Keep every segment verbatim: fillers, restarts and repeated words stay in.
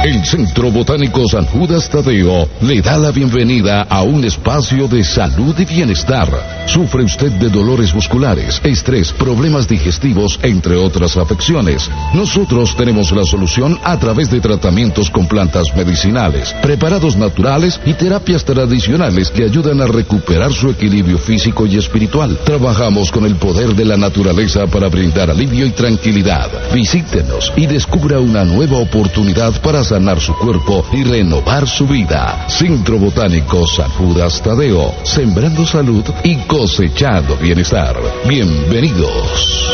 El Centro Botánico San Judas Tadeo le da la bienvenida a un espacio de salud y bienestar. ¿Sufre usted de dolores musculares, estrés, problemas digestivos, entre otras afecciones? Nosotros tenemos la solución a través de tratamientos con plantas medicinales, preparados naturales y terapias tradicionales que ayudan a recuperar su equilibrio físico y espiritual. Trabajamos con el poder de la naturaleza para brindar alivio y tranquilidad. Visítenos y descubra una nueva oportunidad para sanar su cuerpo y renovar su vida. Centro Botánico San Judas Tadeo, sembrando salud y cosechando bienestar. Bienvenidos.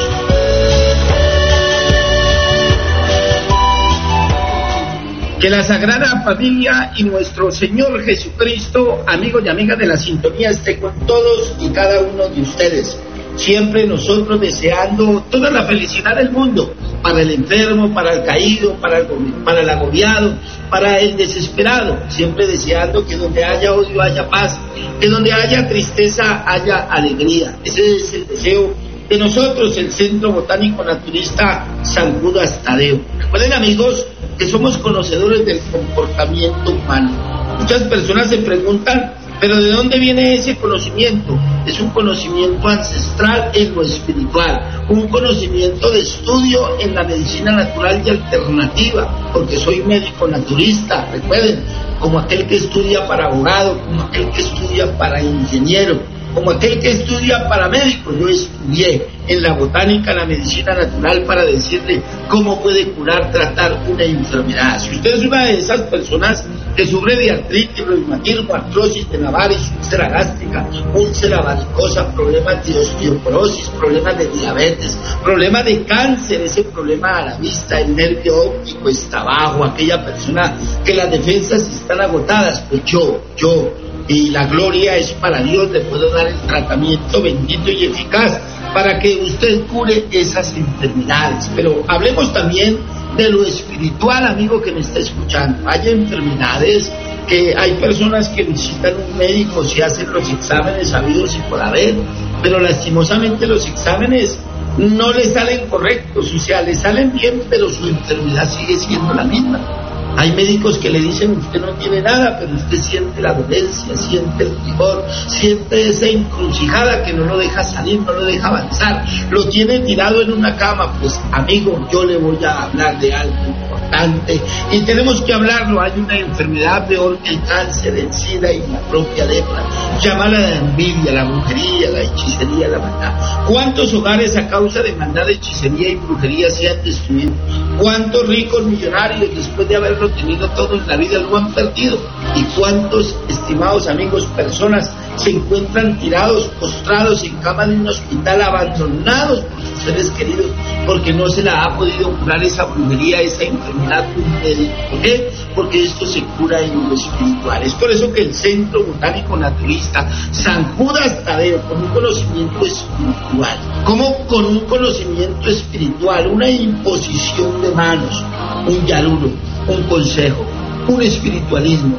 Que la Sagrada Familia y nuestro Señor Jesucristo, amigos y amigas de la sintonía, esté con todos y cada uno de ustedes. Siempre nosotros deseando toda la felicidad del mundo, para el enfermo, para el caído, para el, para el agobiado, para el desesperado, siempre deseando que donde haya odio haya paz, que donde haya tristeza haya alegría. Ese es el deseo de nosotros, el Centro Botánico Naturista San Judas Tadeo. Recuerden, amigos, que somos conocedores del comportamiento humano. Muchas personas se preguntan, ¿pero de dónde viene ese conocimiento? Es un conocimiento ancestral en lo espiritual, un conocimiento de estudio en la medicina natural y alternativa, porque soy médico naturista, recuerden, como aquel que estudia para abogado, como aquel que estudia para ingeniero, como aquel que estudia para médico. Yo estudié en la botánica, la medicina natural, para decirle cómo puede curar, tratar una enfermedad. Si usted es una de esas personas que sufre de artritis, reumatismo, artrosis de Navaris, úlcera gástrica, úlcera varicosa, problemas de osteoporosis, problemas de diabetes, problemas de cáncer, ese problema a la vista, el nervio óptico está bajo, aquella persona que las defensas están agotadas, pues yo, yo, y la gloria es para Dios, le puedo dar el tratamiento bendito y eficaz para que usted cure esas enfermedades. Pero hablemos también de lo espiritual, amigo que me está escuchando. Hay enfermedades que hay personas que visitan un médico, se hacen los exámenes habidos y por haber, pero lastimosamente los exámenes no le salen correctos, o sea, le salen bien, pero su enfermedad sigue siendo la misma. Hay médicos que le dicen, usted no tiene nada, pero usted siente la dolencia, siente el rigor, siente esa encrucijada que no lo deja salir, no lo deja avanzar, lo tiene tirado en una cama. Pues, amigo, yo le voy a hablar de algo importante y tenemos que hablarlo. Hay una enfermedad peor que el cáncer, el SIDA y la propia lepra. Llámala la envidia, la brujería, la hechicería, la maldad. ¿Cuántos hogares a causa de maldad, hechicería y brujería se han destruido? ¿Cuántos ricos millonarios, después de haberlo tenido todo en la vida, lo han perdido? ¿Y cuántos, estimados amigos, personas se encuentran tirados, postrados en cama de un hospital, abandonados por sus seres queridos, porque no se la ha podido curar esa brujería, esa enfermedad? ¿Por qué? Porque esto se cura en lo espiritual. Es por eso que el Centro Botánico Naturista San Judas Tadeo, con un conocimiento espiritual, como con un conocimiento espiritual, una imposición de manos, un yaluro, un consejo, un espiritualismo,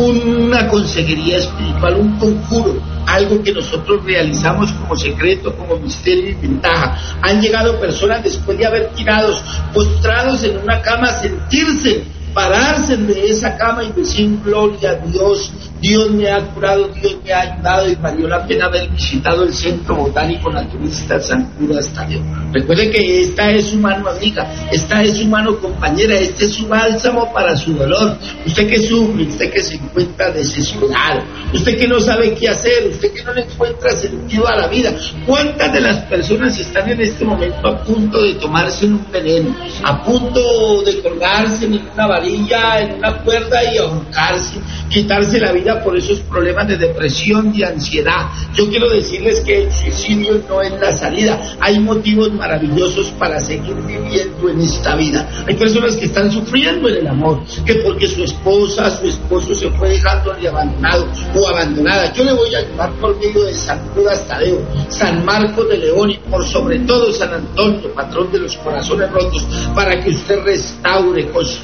una consejería espiritual, un conjuro, algo que nosotros realizamos como secreto, como misterio y ventaja. Han llegado personas después de haber tirados, postrados en una cama, a sentirse, pararse de esa cama y decir, gloria a Dios, Dios me ha curado, Dios me ha ayudado, y valió la pena haber visitado el Centro Botánico Naturista San Judas Tadeo. Recuerde que esta es su mano amiga, esta es su mano compañera, este es su bálsamo para su dolor. Usted que sufre, usted que se encuentra desesperado, usted que no sabe qué hacer, usted que no le encuentra sentido a la vida. ¿Cuántas de las personas están en este momento a punto de tomarse un veneno, a punto de colgarse en una varilla, en una cuerda y ahorcarse, quitarse la vida por esos problemas de depresión y ansiedad? Yo quiero decirles que el suicidio no es la salida. Hay motivos maravillosos para seguir viviendo en esta vida. Hay personas que están sufriendo en el amor, que porque su esposa, su esposo se fue dejándole abandonado o abandonada. Yo le voy a ayudar por medio de San Judas Tadeo, San Marcos de León y por sobre todo San Antonio, patrón de los corazones rotos, para que usted restaure, construya,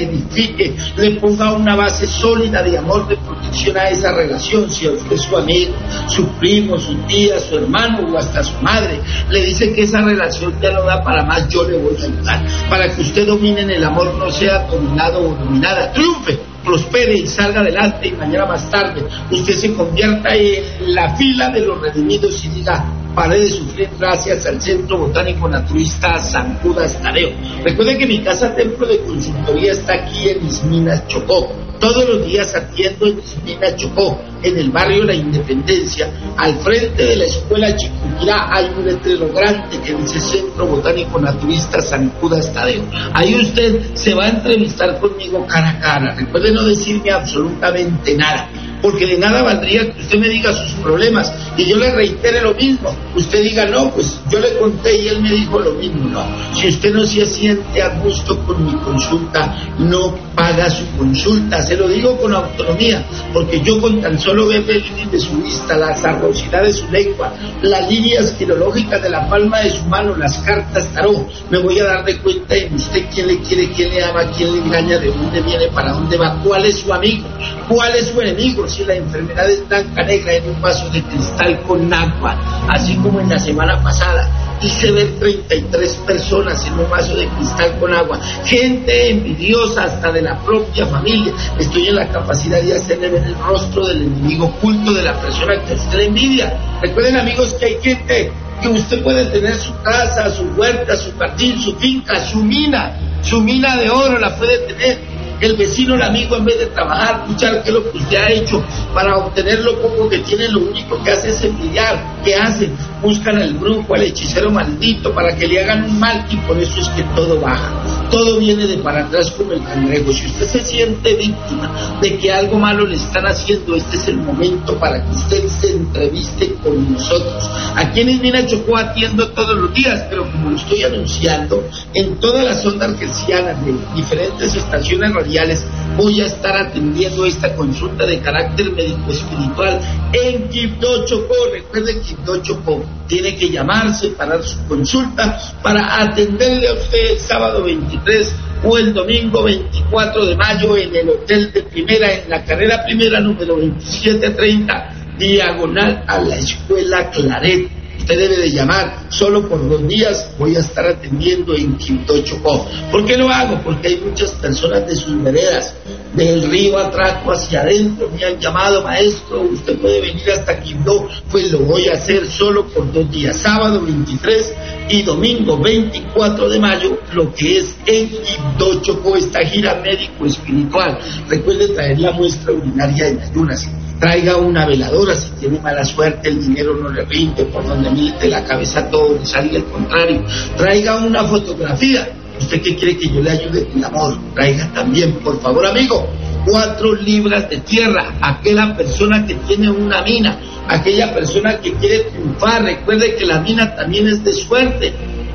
edifique, le ponga una base sólida de amor, de protección a esa relación. Si a usted su amigo, su primo, su tía, su hermano o hasta su madre le dice que esa relación ya no da para más, yo le voy a ayudar para que usted domine en el amor, no sea dominado o dominada, triunfe, prospere y salga adelante, y mañana más tarde usted se convierta en la fila de los redimidos y diga: paré de sufrir gracias al Centro Botánico Naturista San Judas Tadeo. Recuerden que mi casa templo de consultoría está aquí en Isminas, Chocó. Todos los días atiendo en Isminas, Chocó, en el barrio La Independencia. Al frente de la escuela Chiquinquirá hay un letrero grande que dice Centro Botánico Naturista San Judas Tadeo. Ahí usted se va a entrevistar conmigo cara a cara. Recuerde no decirme absolutamente nada, porque de nada valdría que usted me diga sus problemas y yo le reitere lo mismo. Usted diga: no, pues yo le conté y él me dijo lo mismo. No, si usted no se siente a gusto con mi consulta, no paga su consulta. Se lo digo con autonomía, porque yo con tan solo ver el iris de su vista, la sabrosidad de su lengua, las líneas quirológicas de la palma de su mano, las cartas tarot, me voy a dar de cuenta de usted quién le quiere, quién le ama, quién le engaña, de dónde viene, para dónde va, cuál es su amigo, cuál es su enemigo. Si la enfermedad es blanca, negra, en un vaso de cristal con agua, así como en la semana pasada hice ver treinta y tres personas en un vaso de cristal con agua, gente envidiosa hasta de la propia familia. Estoy en la capacidad de hacerle ver el rostro del enemigo oculto de la persona que usted envidia. Recuerden, amigos, que hay gente que usted puede tener su casa, su huerta, su jardín, su finca, su mina, su mina de oro la puede tener. El vecino, el amigo, en vez de trabajar, escuchar qué es lo que usted ha hecho para obtener lo poco que tiene, lo único que hace es envidiar. ¿Qué hacen? Buscan al brujo, al hechicero maldito para que le hagan un mal, y por eso es que todo baja. Todo viene de para atrás como el cangrejo. Si usted se siente víctima de que algo malo le están haciendo, este es el momento para que usted se entreviste con nosotros. Aquí en Isminas, Chocó atiendo todos los días, pero como lo estoy anunciando, en todas las ondas hercianas de diferentes estaciones radiales voy a estar atendiendo esta consulta de carácter médico espiritual en Quibdó, Chocó. Recuerde, Quibdó, Chocó. Tiene que llamarse, parar su consulta para atenderle a usted el sábado veintitrés o el domingo veinticuatro de mayo en el Hotel de Primera, en la carrera primera número veintisiete treinta, diagonal a la Escuela Claret. Usted debe de llamar, solo por dos días voy a estar atendiendo en Quibdó, Chocó. ¿Por qué lo hago? Porque hay muchas personas de sus veredas, del río Atraco hacia adentro, me han llamado: maestro, usted puede venir hasta Quibdó. Pues lo voy a hacer solo por dos días, sábado veintitrés y domingo veinticuatro de mayo, lo que es en Quibdó, Chocó, esta gira médico espiritual. Recuerde traer la muestra urinaria en ayunas. Traiga una veladora, si tiene mala suerte, el dinero no le rinde, por donde mete la cabeza todo le sale al contrario. Traiga una fotografía. ¿Usted qué quiere que yo le ayude? El amor. Traiga también, por favor, amigo, cuatro libras de tierra. Aquella persona que tiene una mina, aquella persona que quiere triunfar. Recuerde que la mina también es de suerte,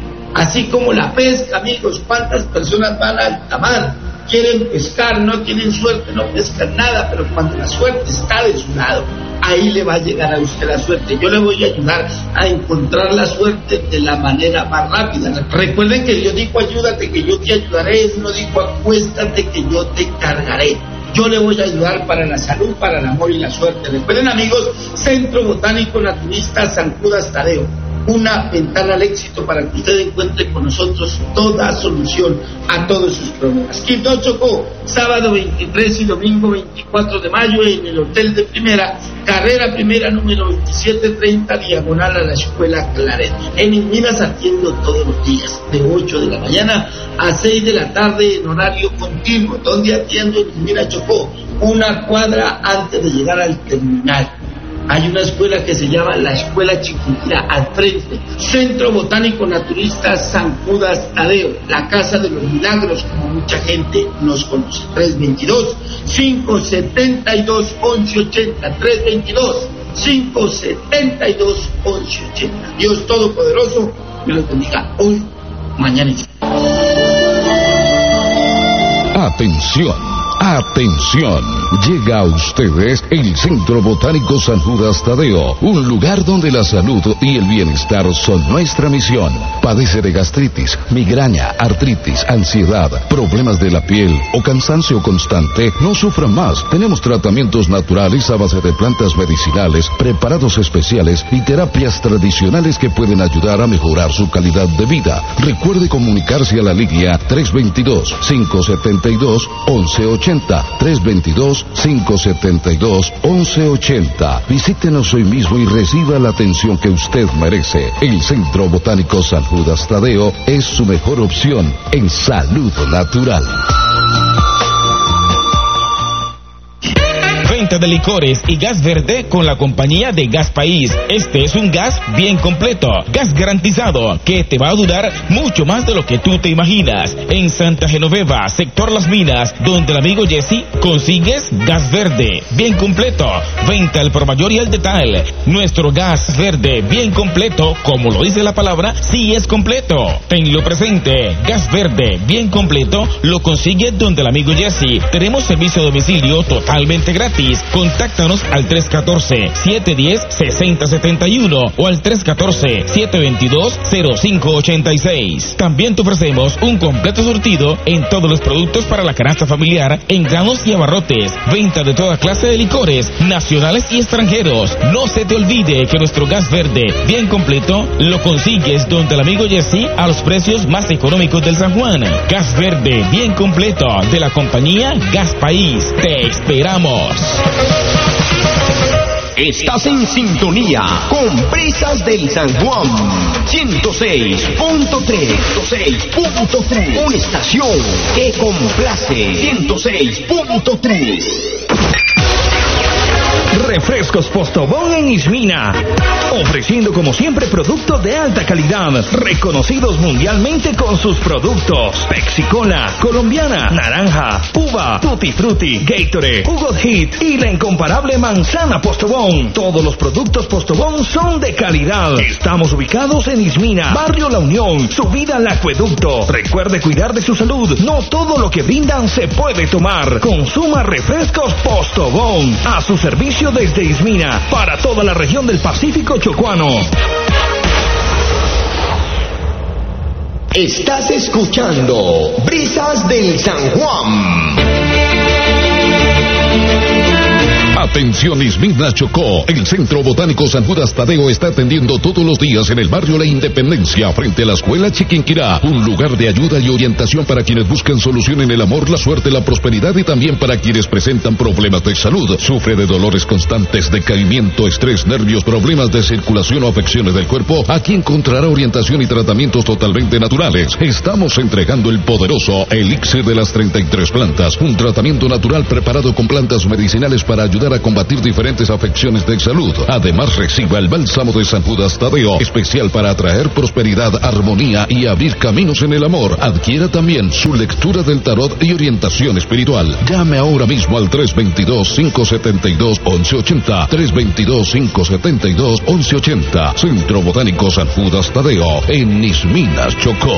así como la pesca, amigos. ¿Cuántas personas van a alta mar? Quieren pescar, no tienen suerte, no pescan nada, pero cuando la suerte está de su lado, ahí le va a llegar a usted la suerte. Yo le voy a ayudar a encontrar la suerte de la manera más rápida. Recuerden que Dios dijo: ayúdate que yo te ayudaré. Él no dijo: acuéstate que yo te cargaré. Yo le voy a ayudar para la salud, para el amor y la suerte. Recuerden, amigos, Centro Botánico Naturista San Judas Tadeo. Una ventana al éxito para que usted encuentre con nosotros toda solución a todos sus problemas. Quibdó, Chocó, sábado veintitrés y domingo veinticuatro de mayo en el Hotel de Primera, carrera primera número veintisiete treinta, diagonal a la Escuela Claret. En Isminas atiendo todos los días, de ocho de la mañana a seis de la tarde en horario continuo. Donde atiendo en Isminas, Chocó, una cuadra antes de llegar al terminal. Hay una escuela que se llama la Escuela Chiquinquirá, al frente. Centro Botánico Naturista San Judas Tadeo, la Casa de los Milagros, como mucha gente nos conoce. tres veintidós, cinco setenta y dos, once ochenta. tres veintidós, cinco setenta y dos, once ochenta. Dios Todopoderoso me los bendiga hoy, mañana y siempre. Atención. Atención, llega a ustedes el Centro Botánico San Judas Tadeo, un lugar donde la salud y el bienestar son nuestra misión. Padece de gastritis, migraña, artritis, ansiedad, problemas de la piel o cansancio constante, no sufran más. Tenemos tratamientos naturales a base de plantas medicinales, preparados especiales y terapias tradicionales que pueden ayudar a mejorar su calidad de vida. Recuerde comunicarse a la línea tres dos dos, cinco siete dos, once ochenta, tres dos dos, cinco siete dos, once ochenta. Visítenos hoy mismo y reciba la atención que usted merece. El Centro Botánico San Judas Tadeo es su mejor opción en salud natural. Venta de licores y gas verde con la compañía de Gas País. Este es un gas bien completo, gas garantizado, que te va a durar mucho más de lo que tú te imaginas. En Santa Genoveva, sector Las Minas, donde el amigo Jesse, consigues gas verde bien completo. Venta al por mayor y al detalle. Nuestro gas verde bien completo, como lo dice la palabra, sí es completo. Tenlo presente, gas verde bien completo lo consigues donde el amigo Jesse. Tenemos servicio a domicilio totalmente gratis. Contáctanos al tres uno cuatro, siete uno cero, seis cero siete uno o al tres uno cuatro, siete dos dos, cero cinco ocho seis. También te ofrecemos un completo surtido en todos los productos para la canasta familiar, en granos y abarrotes. Venta de toda clase de licores, nacionales y extranjeros. No se te olvide que nuestro gas verde bien completo lo consigues donde el amigo Jesse a los precios más económicos del San Juan. Gas verde bien completo de la compañía Gas País. Te esperamos. Estás en sintonía con Brisas del San Juan ciento seis punto tres. ciento seis punto tres. Una estación que complace. ciento seis punto tres. Refrescos Postobón en Ismina, ofreciendo como siempre productos de alta calidad, reconocidos mundialmente con sus productos: Pepsi Cola, colombiana, naranja, uva, Tutti Frutti, Gatorade, Hugo Hit y la incomparable manzana Postobón. Todos los productos Postobón son de calidad. Estamos ubicados en Ismina, Barrio La Unión, subida al acueducto. Recuerde cuidar de su salud, no todo lo que brindan se puede tomar. Consuma refrescos Postobón, a su servicio desde Ismina, para toda la región del Pacífico Chocuano. Estás escuchando Brisas del San Juan. Atención Ismina Chocó, el Centro Botánico San Judas Tadeo está atendiendo todos los días en el barrio La Independencia, frente a la escuela Chiquinquirá, un lugar de ayuda y orientación para quienes buscan solución en el amor, la suerte, la prosperidad y también para quienes presentan problemas de salud. Sufre de dolores constantes, decaimiento, estrés, nervios, problemas de circulación o afecciones del cuerpo. Aquí encontrará orientación y tratamientos totalmente naturales. Estamos entregando el poderoso Elixir de las treinta y tres plantas, un tratamiento natural preparado con plantas medicinales para ayudar a combatir diferentes afecciones de salud. Además, reciba el bálsamo de San Judas Tadeo, especial para atraer prosperidad, armonía y abrir caminos en el amor. Adquiera también su lectura del tarot y orientación espiritual. Llame ahora mismo al tres dos dos, cinco siete dos, once ochenta, tres dos dos, cinco siete dos, once ochenta. Centro Botánico San Judas Tadeo, en Isminas, Chocó.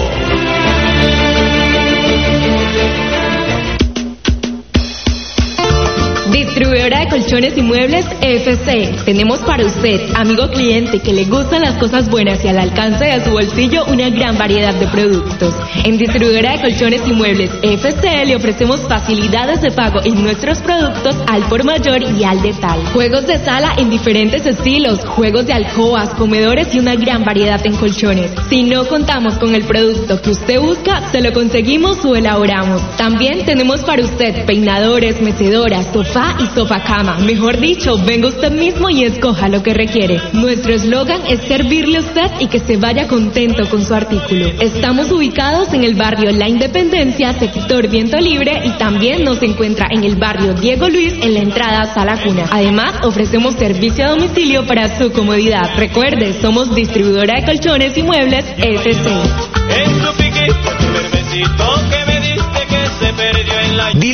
Distribuidora de colchones y muebles F C. Tenemos para usted, amigo cliente, que le gustan las cosas buenas y al alcance de su bolsillo, una gran variedad de productos. En Distribuidora de colchones y muebles F C le ofrecemos facilidades de pago en nuestros productos al por mayor y al detalle. Juegos de sala en diferentes estilos, juegos de alcobas, comedores y una gran variedad en colchones. Si no contamos con el producto que usted busca, se lo conseguimos o elaboramos. También tenemos para usted peinadores, mecedoras, sofá y sofá cama. Mejor dicho, venga usted mismo y escoja lo que requiere. Nuestro eslogan es servirle a usted y que se vaya contento con su artículo. Estamos ubicados en el barrio La Independencia, sector Viento Libre, y también nos encuentra en el barrio Diego Luis, en la entrada a Sala Cuna. Además, ofrecemos servicio a domicilio para su comodidad. Recuerde, somos distribuidora de colchones y muebles F C. En tu piquito, tu vermecito que me diste que se perdió en la... Dile no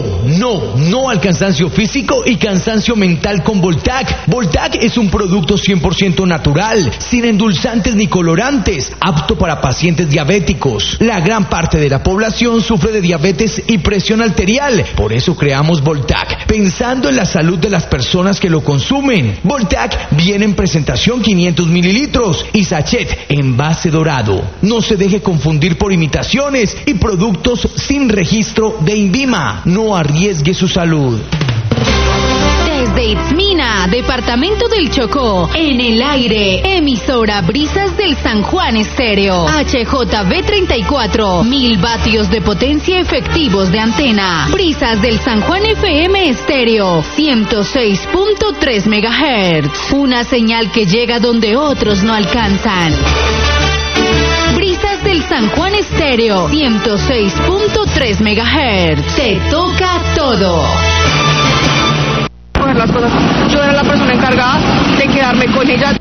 no, no al cansancio físico y cansancio mental con Voltac. Voltac es un producto cien por ciento natural, sin endulzantes ni colorantes, apto para pacientes diabéticos. La gran parte de la población sufre de diabetes y presión arterial, por eso creamos Voltac, pensando en la salud de las personas que lo consumen. Voltac viene en presentación quinientos mililitros y sachet envase dorado. No se deje confundir por imitaciones y productos sin registro de INVIMA. No arriesgue su salud. Desde Itzmina, departamento del Chocó, en el aire, emisora Brisas del San Juan Estéreo, H J B treinta y cuatro, mil vatios de potencia efectivos de antena. Brisas del San Juan F M Estéreo, ciento seis punto tres megahertz, una señal que llega donde otros no alcanzan. Brisas del San Juan Estéreo, ciento seis punto tres megahertz, te toca todo. Las cosas. Yo era la persona encargada de quedarme con ella.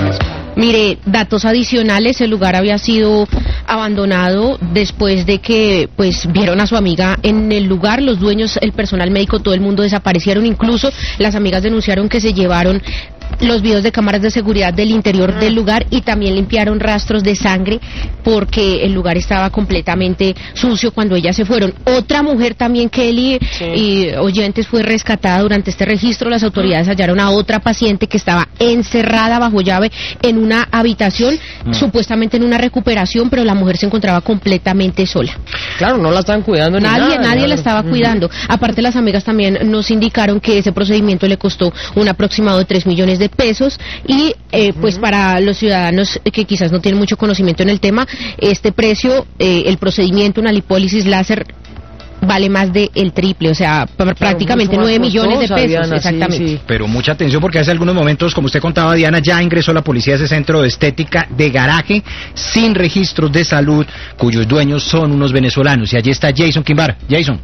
Mire, datos adicionales, el lugar había sido abandonado después de que pues vieron a su amiga en el lugar. Los dueños, el personal médico, todo el mundo desaparecieron. Incluso las amigas denunciaron que se llevaron los videos de cámaras de seguridad del interior del lugar y también limpiaron rastros de sangre porque el lugar estaba completamente sucio cuando ellas se fueron. Otra mujer también, Kelly, sí. y oyentes, fue rescatada durante este registro. Las autoridades hallaron a otra paciente que estaba encerrada bajo llave en una habitación, mm. supuestamente en una recuperación, pero la mujer se encontraba completamente sola. Claro, no la estaban cuidando ni nadie, nada. Nadie nadie la estaba mm. cuidando. Aparte, las amigas también nos indicaron que ese procedimiento le costó un aproximado de tres millones de pesos y eh, pues para los ciudadanos que quizás no tienen mucho conocimiento en el tema, este precio, eh, el procedimiento, una lipólisis láser, vale más de el triple, o sea, claro, prácticamente nueve millones de pesos, Diana, exactamente. Sí, sí. Pero mucha atención porque hace algunos momentos, como usted contaba, Diana, ya ingresó la policía a ese centro de estética de garaje sin registros de salud, cuyos dueños son unos venezolanos. Y allí está Jason Quimbar. Jason.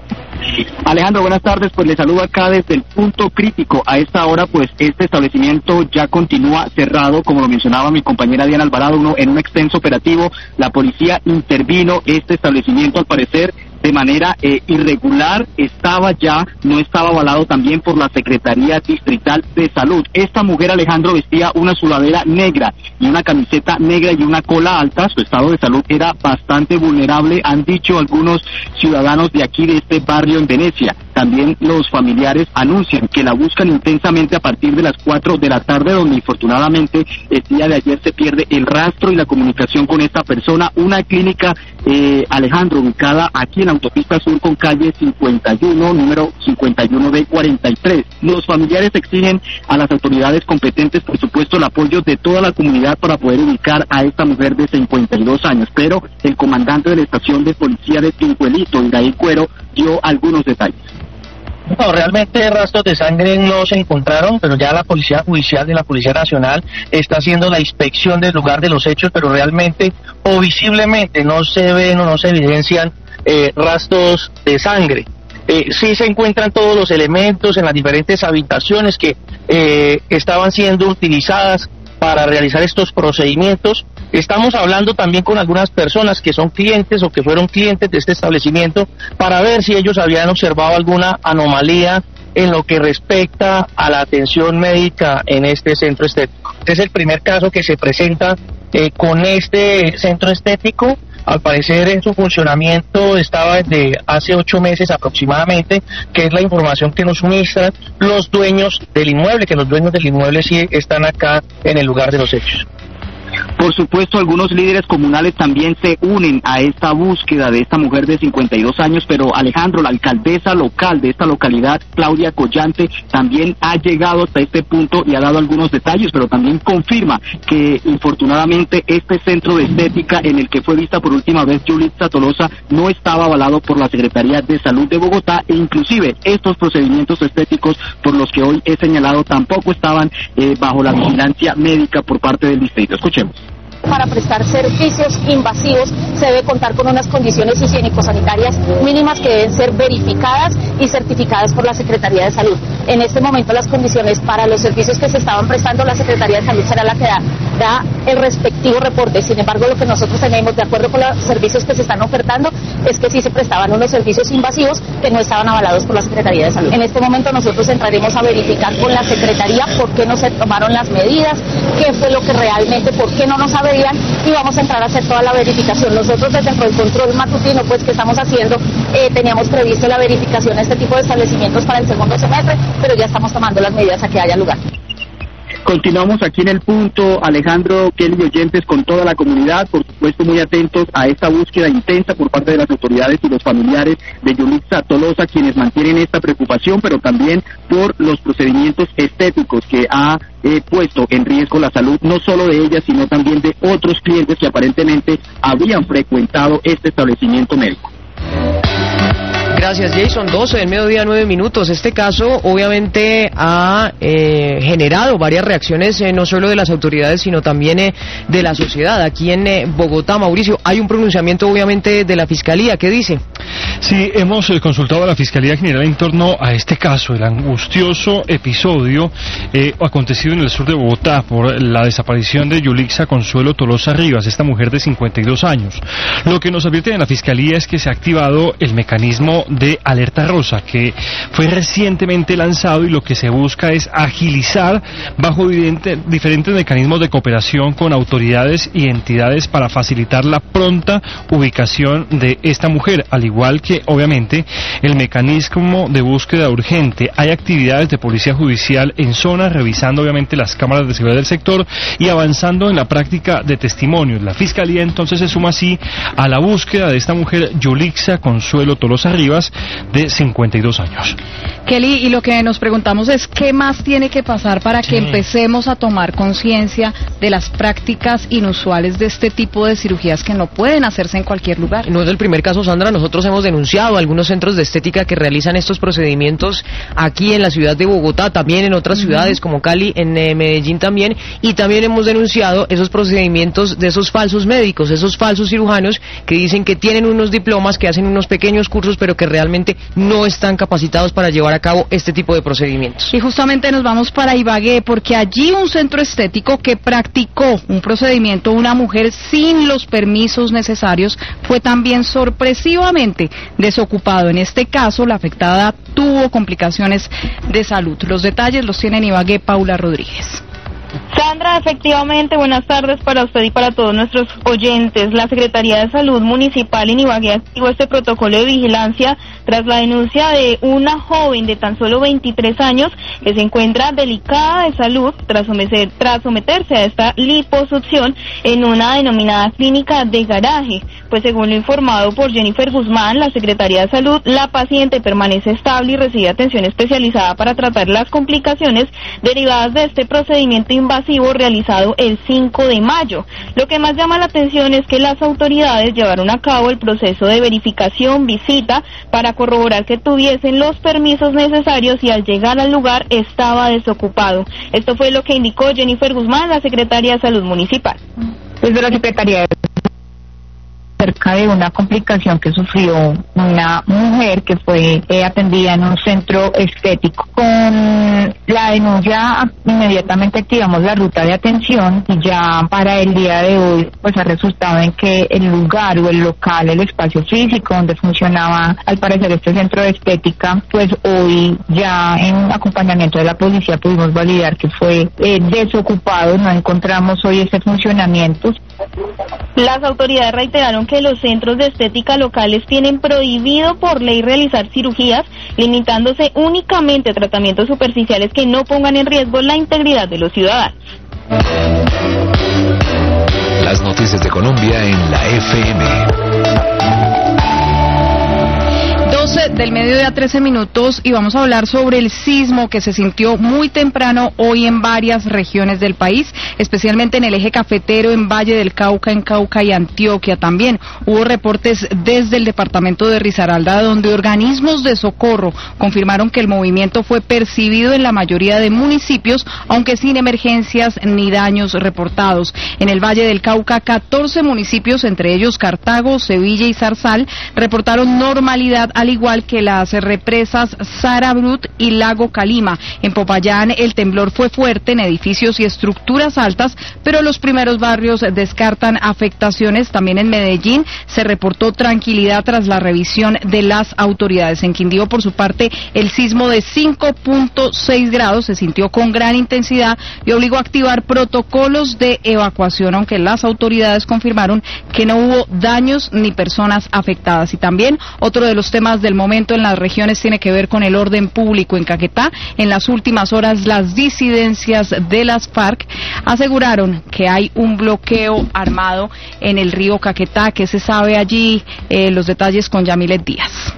Alejandro, buenas tardes, pues le saludo acá desde el punto crítico. A esta hora, pues, este establecimiento ya continúa cerrado, como lo mencionaba mi compañera Diana Alvarado, uno, en un extenso operativo. La policía intervino, este establecimiento, al parecer, de manera eh, irregular, estaba ya, no estaba avalado también por la Secretaría Distrital de Salud. Esta mujer, Alejandro, vestía una sudadera negra y una camiseta negra y una cola alta. Su estado de salud era bastante vulnerable, han dicho algunos ciudadanos de aquí, de este barrio en Venecia. También los familiares anuncian que la buscan intensamente a partir de las cuatro de la tarde, donde infortunadamente el día de ayer se pierde el rastro y la comunicación con esta persona. Una clínica, eh, Alejandro, ubicada aquí en la autopista sur con calle cincuenta y uno, número cincuenta y uno B cuarenta y tres. Los familiares exigen a las autoridades competentes, por supuesto, el apoyo de toda la comunidad para poder ubicar a esta mujer de cincuenta y dos años, pero el comandante de la estación de policía de Pincuelito, Iraí Cuero, dio algunos detalles. No, realmente rastros de sangre no se encontraron, pero ya la Policía Judicial de la Policía Nacional está haciendo la inspección del lugar de los hechos, pero realmente o visiblemente no se ven o no se evidencian eh, rastros de sangre. Eh, sí se encuentran todos los elementos en las diferentes habitaciones que eh, estaban siendo utilizadas para realizar estos procedimientos. Estamos hablando también con algunas personas que son clientes o que fueron clientes de este establecimiento para ver si ellos habían observado alguna anomalía en lo que respecta a la atención médica en este centro estético. Este es el primer caso que se presenta eh, con este centro estético. Al parecer en su funcionamiento estaba desde hace ocho meses aproximadamente, que es la información que nos suministran los dueños del inmueble, que los dueños del inmueble sí están acá en el lugar de los hechos. Por supuesto, algunos líderes comunales también se unen a esta búsqueda de esta mujer de cincuenta y dos años, pero Alejandro, la alcaldesa local de esta localidad, Claudia Collante, también ha llegado hasta este punto y ha dado algunos detalles, pero también confirma que infortunadamente este centro de estética en el que fue vista por última vez Yulitza Tolosa no estaba avalado por la Secretaría de Salud de Bogotá, e inclusive estos procedimientos estéticos por los que hoy he señalado tampoco estaban eh, bajo la vigilancia médica por parte del distrito. Escuchemos. Para prestar servicios invasivos se debe contar con unas condiciones higiénico-sanitarias mínimas que deben ser verificadas y certificadas por la Secretaría de Salud. En este momento las condiciones para los servicios que se estaban prestando, la Secretaría de Salud será la que da da el respectivo reporte. Sin embargo, lo que nosotros tenemos, de acuerdo con los servicios que se están ofertando, es que sí se prestaban unos servicios invasivos que no estaban avalados por la Secretaría de Salud. En este momento nosotros entraremos a verificar con la Secretaría por qué no se tomaron las medidas, qué fue lo que realmente, por qué no nos averían, y vamos a entrar a hacer toda la verificación. Nosotros desde el control matutino pues que estamos haciendo, eh, teníamos previsto la verificación de este tipo de establecimientos para el segundo semestre, pero ya estamos tomando las medidas a que haya lugar. Continuamos aquí en el punto, Alejandro, Kelly y oyentes, con toda la comunidad, por supuesto muy atentos a esta búsqueda intensa por parte de las autoridades y los familiares de Yulixa Tolosa, quienes mantienen esta preocupación, pero también por los procedimientos estéticos que ha eh, puesto en riesgo la salud, no solo de ella, sino también de otros clientes que aparentemente habían frecuentado este establecimiento médico. Gracias, Jason. doce del mediodía, nueve minutos. Este caso obviamente ha eh, generado varias reacciones, eh, no solo de las autoridades, sino también eh, de la sociedad. Aquí en eh, Bogotá, Mauricio, hay un pronunciamiento obviamente de la Fiscalía. ¿Qué dice? Sí, hemos eh, consultado a la Fiscalía General en torno a este caso, el angustioso episodio eh, acontecido en el sur de Bogotá por la desaparición de Yulixa Consuelo Tolosa Rivas, esta mujer de cincuenta y dos años. Lo que nos advierte en la Fiscalía es que se ha activado el mecanismo de alerta rosa que fue recientemente lanzado, y lo que se busca es agilizar bajo diferentes mecanismos de cooperación con autoridades y entidades para facilitar la pronta ubicación de esta mujer, al igual que obviamente el mecanismo de búsqueda urgente. Hay actividades de policía judicial en zona, revisando obviamente las cámaras de seguridad del sector y avanzando en la práctica de testimonios. La Fiscalía entonces se suma así a la búsqueda de esta mujer, Yulixa Consuelo Tolosa Rivas, de cincuenta y dos años. Kelly, y lo que nos preguntamos es qué más tiene que pasar para que sí. empecemos a tomar conciencia de las prácticas inusuales de este tipo de cirugías que no pueden hacerse en cualquier lugar. No es el primer caso, Sandra. Nosotros hemos denunciado algunos centros de estética que realizan estos procedimientos aquí en la ciudad de Bogotá, también en otras uh-huh. ciudades como Cali, en eh, Medellín también, y también hemos denunciado esos procedimientos de esos falsos médicos, esos falsos cirujanos que dicen que tienen unos diplomas, que hacen unos pequeños cursos, pero que realmente no están capacitados para llevar a cabo este tipo de procedimientos. Y justamente nos vamos para Ibagué, porque allí un centro estético que practicó un procedimiento a una mujer sin los permisos necesarios fue también sorpresivamente desocupado. En este caso, la afectada tuvo complicaciones de salud. Los detalles los tiene en Ibagué Paula Rodríguez. Sandra, efectivamente, buenas tardes para usted y para todos nuestros oyentes. La Secretaría de Salud Municipal en Ibagué activó este protocolo de vigilancia tras la denuncia de una joven de tan solo veintitrés años que se encuentra delicada de salud tras, someter, tras someterse a esta liposucción en una denominada clínica de garaje. Pues según lo informado por Jennifer Guzmán, la Secretaría de Salud, la paciente permanece estable y recibe atención especializada para tratar las complicaciones derivadas de este procedimiento invasivo realizado el cinco de mayo. Lo que más llama la atención es que las autoridades llevaron a cabo el proceso de verificación, visita, para corroborar que tuviesen los permisos necesarios, y al llegar al lugar estaba desocupado. Esto fue lo que indicó Jennifer Guzmán, la secretaria de Salud Municipal. Desde la Secretaría de acerca de una complicación que sufrió una mujer que fue eh, atendida en un centro estético. Con la denuncia inmediatamente activamos la ruta de atención, y ya para el día de hoy pues ha resultado en que el lugar o el local, el espacio físico donde funcionaba al parecer este centro de estética, pues hoy ya en acompañamiento de la policía pudimos validar que fue eh, desocupado. No encontramos hoy ese funcionamiento. Las autoridades reiteraron que los centros de estética locales tienen prohibido por ley realizar cirugías, limitándose únicamente a tratamientos superficiales que no pongan en riesgo la integridad de los ciudadanos. Las noticias de Colombia en la F M. doce del mediodía, trece minutos, y vamos a hablar sobre el sismo que se sintió muy temprano hoy en varias regiones del país, especialmente en el eje cafetero, en Valle del Cauca, en Cauca y Antioquia. También hubo reportes desde el departamento de Risaralda, donde organismos de socorro confirmaron que el movimiento fue percibido en la mayoría de municipios, aunque sin emergencias ni daños reportados. En el Valle del Cauca, catorce municipios, entre ellos Cartago, Sevilla y Zarzal, reportaron normalidad, al igual igual que las represas Sarabrut y Lago Calima. En Popayán el temblor fue fuerte en edificios y estructuras altas, pero los primeros barrios descartan afectaciones. También en Medellín se reportó tranquilidad tras la revisión de las autoridades. En Quindío, por su parte, el sismo de cinco punto seis grados se sintió con gran intensidad y obligó a activar protocolos de evacuación, aunque las autoridades confirmaron que no hubo daños ni personas afectadas. Y también otro de los temas del momento en las regiones tiene que ver con el orden público. En Caquetá, en las últimas horas, las disidencias de las FARC aseguraron que hay un bloqueo armado en el río Caquetá. ¿Qué se sabe allí? Eh, los detalles con Yamilet Díaz.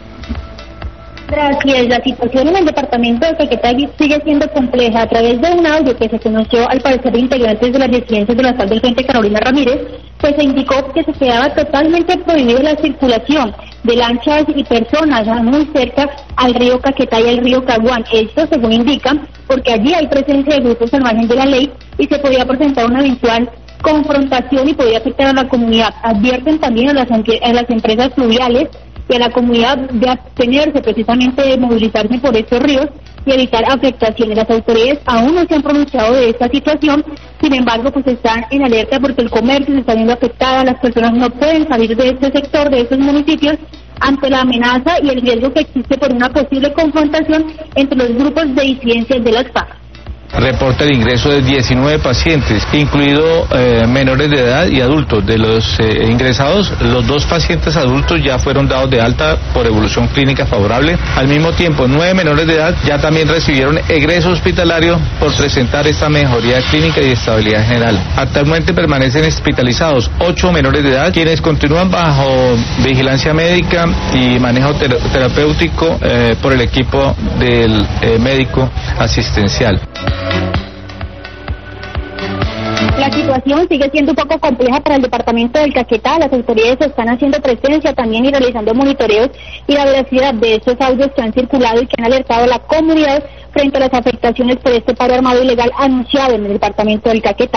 Gracias. La situación en el departamento de Caquetá sigue siendo compleja. A través de un audio que se conoció al parecer de integrantes de las disidencias de la FARC del Frente Carolina Ramírez, pues se indicó que se quedaba totalmente prohibida la circulación de lanchas y personas muy cerca al río Caquetá y al río Caguán. Esto, según indican, porque allí hay presencia de grupos al margen de la ley y se podía presentar una eventual confrontación y podía afectar a la comunidad. Advierten también a las, a las empresas fluviales y a la comunidad de abstenerse precisamente de movilizarse por estos ríos y evitar afectaciones. Las autoridades aún no se han pronunciado de esta situación, sin embargo, pues están en alerta porque el comercio se está viendo afectado, las personas no pueden salir de este sector, de estos municipios, ante la amenaza y el riesgo que existe por una posible confrontación entre los grupos de disidencias de las FARC. Reporta el ingreso de diecinueve pacientes, incluido eh, menores de edad y adultos. De los eh, ingresados, los dos pacientes adultos ya fueron dados de alta por evolución clínica favorable. Al mismo tiempo, nueve menores de edad ya también recibieron egreso hospitalario por presentar esta mejoría clínica y estabilidad general. Actualmente permanecen hospitalizados ocho menores de edad, quienes continúan bajo vigilancia médica y manejo ter terapéutico eh, por el equipo del eh, médico asistencial. La situación sigue siendo un poco compleja para el departamento del Caquetá. Las autoridades están haciendo presencia también y realizando monitoreos y la veracidad de estos audios que han circulado y que han alertado a la comunidad frente a las afectaciones por este paro armado ilegal anunciado en el departamento del Caquetá.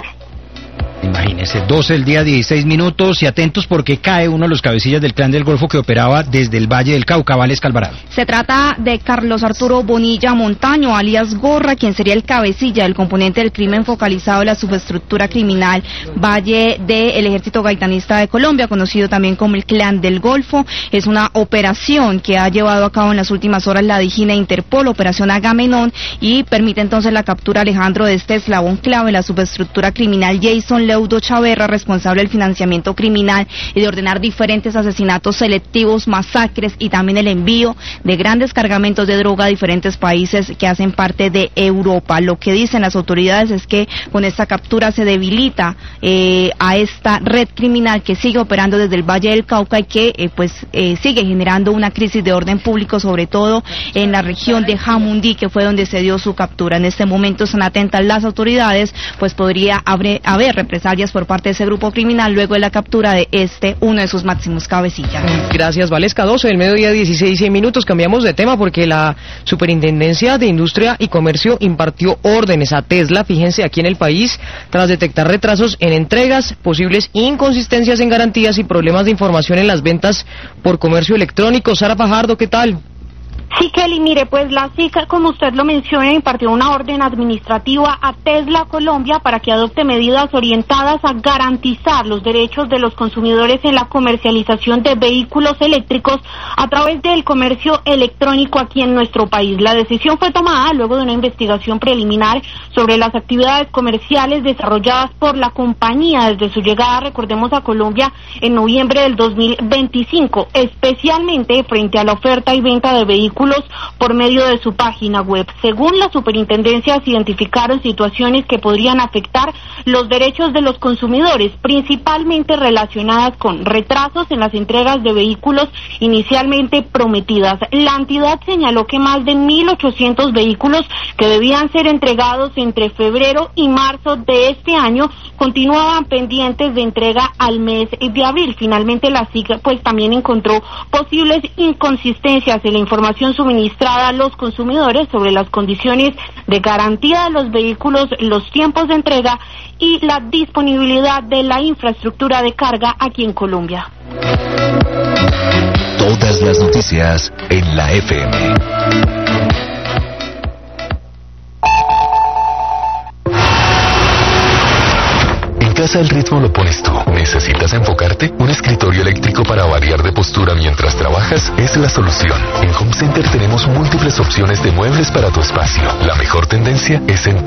Imagínese, doce del día, dieciséis minutos, y atentos porque cae uno de los cabecillas del Clan del Golfo que operaba desde el Valle del Cauca, Valesca Alvarado. Se trata de Carlos Arturo Bonilla Montaño, alias Gorra, quien sería el cabecilla del componente del crimen focalizado en la subestructura criminal Valle del Ejército Gaitanista de Colombia, conocido también como el Clan del Golfo. Es una operación que ha llevado a cabo en las últimas horas la Digina Interpol, Operación Agamenón, y permite entonces la captura, Alejandro, de este eslabón clave en la subestructura criminal Jason Leudo Chaverra, responsable del financiamiento criminal y de ordenar diferentes asesinatos selectivos, masacres y también el envío de grandes cargamentos de droga a diferentes países que hacen parte de Europa. Lo que dicen las autoridades es que con esta captura se debilita eh, a esta red criminal que sigue operando desde el Valle del Cauca y que eh, pues eh, sigue generando una crisis de orden público, sobre todo en la región de Jamundí, que fue donde se dio su captura. En este momento están atentas las autoridades, pues podría haber, haber represalias por parte de ese grupo criminal luego de la captura de este, uno de sus máximos cabecillas. Gracias, Valesca. doce del mediodía, dieciséis minutos. Cambiamos de tema porque la Superintendencia de Industria y Comercio impartió órdenes a Tesla, fíjense, aquí en el país, tras detectar retrasos en entregas, posibles inconsistencias en garantías y problemas de información en las ventas por comercio electrónico. Sara Fajardo, ¿qué tal? Sí, Kelly, mire, pues la S I C, como usted lo menciona, impartió una orden administrativa a Tesla Colombia para que adopte medidas orientadas a garantizar los derechos de los consumidores en la comercialización de vehículos eléctricos a través del comercio electrónico aquí en nuestro país. La decisión fue tomada luego de una investigación preliminar sobre las actividades comerciales desarrolladas por la compañía desde su llegada, recordemos, a Colombia en noviembre del dos mil veinticinco, especialmente frente a la oferta y venta de vehículos por medio de su página web. Según la superintendencia, se identificaron situaciones que podrían afectar los derechos de los consumidores, principalmente relacionadas con retrasos en las entregas de vehículos inicialmente prometidas. La entidad señaló que más de mil ochocientos vehículos que debían ser entregados entre febrero y marzo de este año continuaban pendientes de entrega al mes de abril. Finalmente, la S I C pues también encontró posibles inconsistencias en la información suministrada a los consumidores sobre las condiciones de garantía de los vehículos, los tiempos de entrega y la disponibilidad de la infraestructura de carga aquí en Colombia. Todas las noticias en la F M. En casa el ritmo lo pones tú. ¿Necesitas enfocarte? Un escritorio eléctrico para variar de postura mientras trabajas es la solución. En Home Center tenemos múltiples opciones de muebles para tu espacio. La mejor tendencia es en